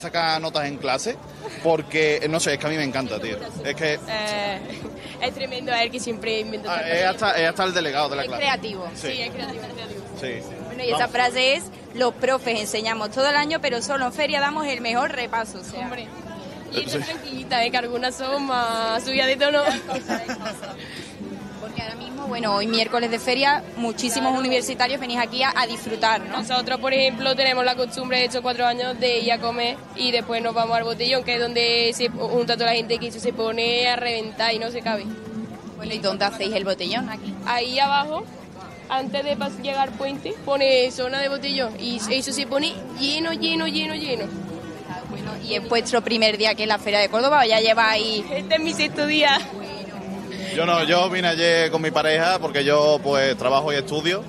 sacar notas en clase porque, no sé, es que a mí me encanta, tío. Es que... es tremendo, a él que siempre inventa es hasta el delegado de la clase. Es creativo. Sí, es creativo, es creativo. Sí. Bueno, y esa frase es, los profes enseñamos todo el año, pero solo en feria damos el mejor repaso. O sea. Hombre. Y esta tranquilita, que algunas son más subidas de tono. Porque ahora mismo, bueno, hoy miércoles de feria, muchísimos universitarios venís aquí a disfrutar, ¿no? Nosotros, por ejemplo, tenemos la costumbre de estos 4 años de ir a comer y después nos vamos al botellón, que es donde se junta toda la gente que se pone a reventar y no se cabe. Bueno, ¿y dónde hacéis el botellón aquí? Ahí abajo, antes de llegar al puente, pone zona de botellón y eso se pone lleno, lleno, lleno, lleno. Bueno, ¿y es vuestro primer día aquí en la Feria de Córdoba o ya lleváis...? Este es mi 6º día. Yo vine ayer con mi pareja porque yo pues trabajo y estudio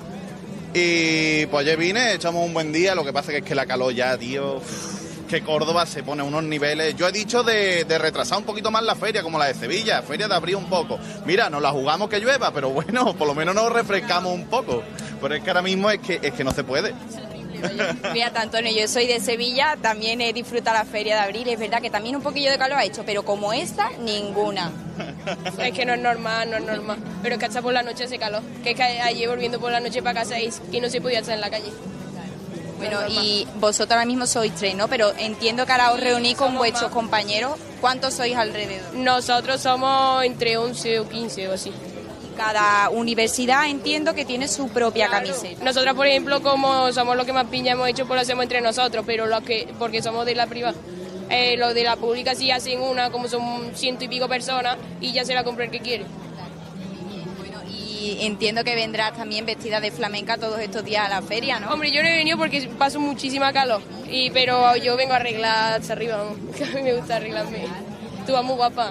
y pues ayer vine, echamos un buen día, lo que pasa es que la calor ya, tío, que Córdoba se pone a unos niveles, yo he dicho de retrasar un poquito más la feria como la de Sevilla, feria de abril un poco, mira, nos la jugamos que llueva, pero bueno, por lo menos nos refrescamos un poco, pero es que ahora mismo es que no se puede. Mira, Antonio, yo soy de Sevilla, también he disfrutado la Feria de Abril, es verdad que también un poquillo de calor ha hecho, pero como esta, ninguna. Es que no es normal, no es normal, pero es que hasta por la noche hace calor, que es que ayer volviendo por la noche para casa es que no se podía estar en la calle. Bueno, y vosotros ahora mismo sois 3, ¿no? Pero entiendo que ahora os reunís con vuestros compañeros, ¿cuántos sois alrededor? Nosotros somos entre 11 o 15 o así. Cada universidad entiendo que tiene su propia camiseta. Nosotros, por ejemplo, como somos los que más piña hemos hecho, pues lo hacemos entre nosotros, pero porque somos de la privada. Los de la pública sí hacen una, como son 100 y pico personas, y ya se la compra el que quiere. Bueno, y entiendo que vendrás también vestida de flamenca todos estos días a la feria, ¿no? Hombre, yo no he venido porque paso muchísima calor, pero yo vengo a arreglar hasta arriba, vamos, que a mí me gusta arreglarme. Tú vas muy guapa.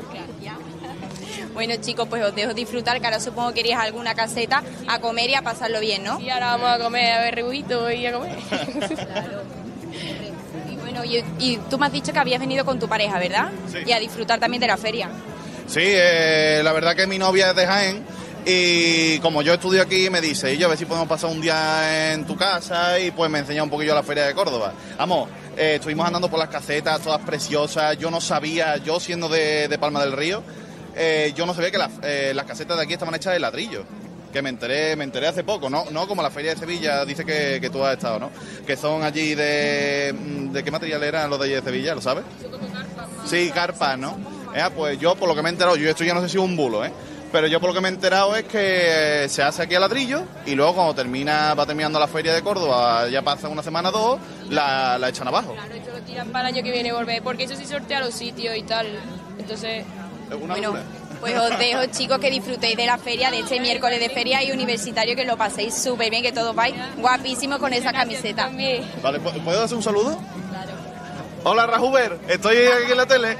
Bueno, chicos, pues os dejo disfrutar, que ahora supongo que iréis a alguna caseta a comer y a pasarlo bien, ¿no? Sí, ahora vamos a comer, a ver rebujito y a comer. Claro. Y bueno, y tú me has dicho que habías venido con tu pareja, ¿verdad? Sí. Y a disfrutar también de la feria. Sí, la verdad que mi novia es de Jaén y como yo estudio aquí me dice, y yo a ver si podemos pasar un día en tu casa y pues me enseña un poquillo la Feria de Córdoba. Vamos, estuvimos andando por las casetas, todas preciosas, yo no sabía, yo siendo de Palma del Río, yo no sabía que las casetas de aquí estaban hechas de ladrillo, que me enteré hace poco, no como la Feria de Sevilla, dice que tú has estado, ¿no? Que son allí ¿de qué material eran los de allí de Sevilla, lo sabes? Sí, carpas, ¿no? Pues yo por lo que me he enterado, yo esto ya no sé si es un bulo, pero yo por lo que me he enterado es que se hace aquí a ladrillo y luego cuando va terminando la Feria de Córdoba, ya pasa una semana o dos, la echan abajo. Claro, esto lo tiran para el año que viene volver, porque eso sí sortea los sitios y tal, entonces... Bueno, pues os dejo, chicos, que disfrutéis de la feria, de este miércoles de feria y universitario, que lo paséis súper bien, que todos vais guapísimos con esa camiseta. También. Vale, ¿puedo hacer un saludo? Claro. Hola, Rajuber, estoy aquí en la tele.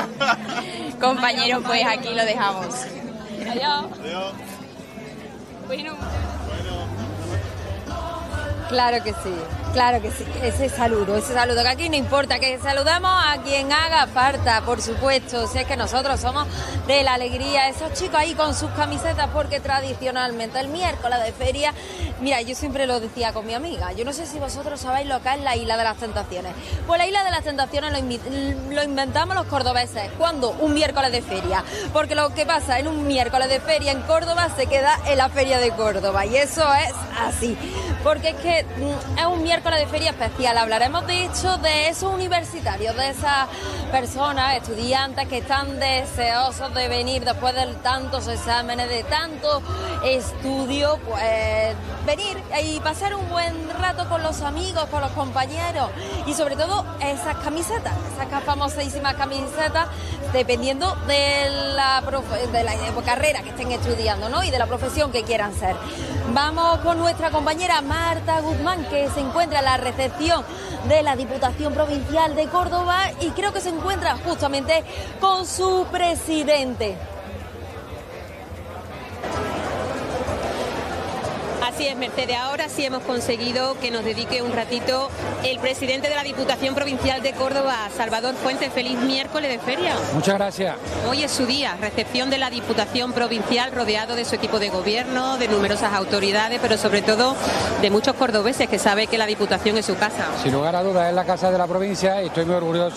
Compañeros, pues aquí lo dejamos. Adiós. Adiós. Bueno. Claro que sí, ese saludo, que aquí no importa, que saludamos a quien haga falta, por supuesto, si es que nosotros somos de la alegría, esos chicos ahí con sus camisetas, porque tradicionalmente el miércoles de feria, mira, yo siempre lo decía con mi amiga, yo no sé si vosotros sabéis lo que es la Isla de las Tentaciones, pues la Isla de las Tentaciones lo inventamos los cordobeses, ¿cuándo? Un miércoles de feria, porque lo que pasa en un miércoles de feria en Córdoba se queda en la Feria de Córdoba, y eso es así, porque es que es un miércoles de feria especial. Hablaremos de hecho de esos universitarios, de esas personas, estudiantes que están deseosos de venir después de tantos exámenes, de tanto estudio, pues venir y pasar un buen rato con los amigos, con los compañeros y sobre todo esas camisetas, esas famosísimas camisetas, dependiendo de la carrera que estén estudiando, ¿no? Y de la profesión que quieran ser. Vamos con nuestra compañera Marta Guzmán, que se encuentra en la recepción de la Diputación Provincial de Córdoba y creo que se encuentra justamente con su presidente. Así es, Mercedes, ahora sí hemos conseguido que nos dedique un ratito el presidente de la Diputación Provincial de Córdoba, Salvador Fuentes. Feliz miércoles de feria. Muchas gracias. Hoy es su día, recepción de la Diputación Provincial, rodeado de su equipo de gobierno, de numerosas autoridades, pero sobre todo de muchos cordobeses que saben que la Diputación es su casa. Sin lugar a dudas es la casa de la provincia y estoy muy orgulloso